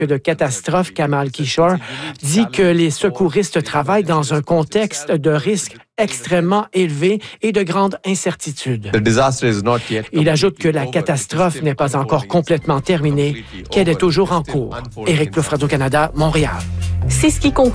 de catastrophe, Kamal Kishore, dit que les secouristes travaillent dans un contexte de risque extrêmement élevé et de grande incertitude. Il ajoute que la catastrophe n'est pas encore complètement terminée, qu'elle est toujours en cours. Éric Plouffe, Radio-Canada, Montréal. C'est ce qui conclut